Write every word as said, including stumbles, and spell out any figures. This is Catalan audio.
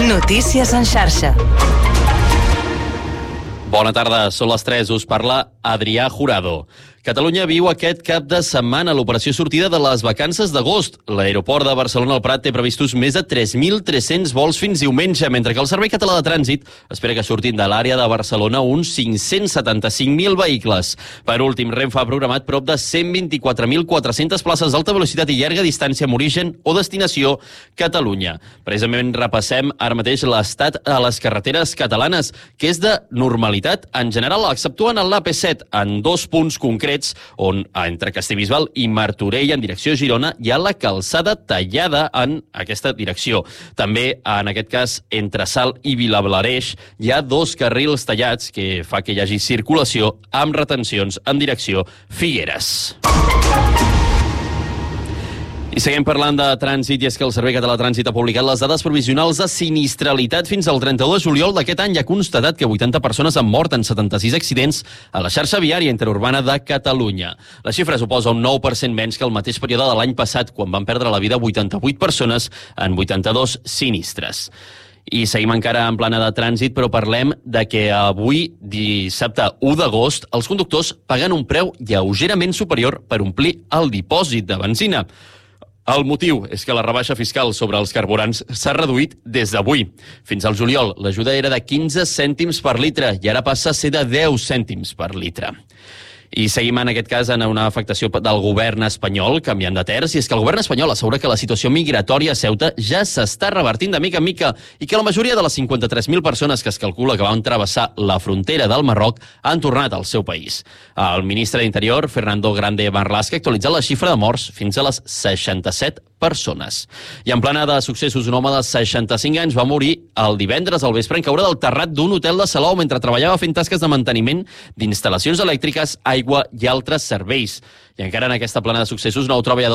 Notícies en xarxa. Bona tarda, són les tres, us parla Adrià Jurado. Catalunya viu aquest cap de setmana l'operació sortida de les vacances d'agost. L'aeroport de Barcelona al Prat té previstos més de tres mil tres-cents vols fins diumenge, mentre que el Servei Català de Trànsit espera que surtin de l'àrea de Barcelona uns cinc-cents setanta-cinc mil vehicles. Per últim, Renfe ha programat prop de cent vint-i-quatre mil quatre-centes places d'alta velocitat i llarga distància amb origen o destinació Catalunya. Precisament repassem ara mateix l'estat a les carreteres catalanes, que és de normalitat en general, exceptuant l'A P set en dos punts concrets, on entre Castellbisbal i Martorell en direcció a Girona hi ha la calçada tallada en aquesta direcció. També, en aquest cas, entre Salt i Vilablareix hi ha dos carrils tallats que fa que hi hagi circulació amb retencions en direcció Figueres. I seguim parlant de trànsit, i és que el Servei Català de Trànsit ha publicat les dades provisionals de sinistralitat fins al trenta-u de juliol d'aquest any i ha constatat que vuitanta persones han mort en setanta-sis accidents a la xarxa viària interurbana de Catalunya. La xifra suposa un nou per cent menys que el mateix període de l'any passat, quan van perdre la vida vuitanta-vuit persones en vuitanta-dos sinistres. I seguim encara en plana de trànsit, però parlem de que avui, dissabte u d'agost, els conductors paguen un preu lleugerament superior per omplir el dipòsit de benzina. El motiu és que la rebaixa fiscal sobre els carburants s'ha reduït des d'avui. Fins al juliol, l'ajuda era de quinze cèntims per litre i ara passa a ser de deu cèntims per litre. I seguim en aquest cas en una afectació del govern espanyol, canviant de terç, i és que el govern espanyol assegura que la situació migratòria a Ceuta ja s'està revertint de mica en mica i que la majoria de les cinquanta-tres mil persones que es calcula que van travessar la frontera del Marroc han tornat al seu país. El ministre d'Interior, Fernando Grande Marlaska, ha actualitzat la xifra de morts fins a les seixanta-set persones. I en plana de successos, un home de seixanta-cinc anys va morir el divendres al vespre en caure del terrat d'un hotel de Salou mentre treballava fent tasques de manteniment d'instal·lacions elèctriques, aigua i altres serveis. I encara en aquesta plana de successos, nou treballadors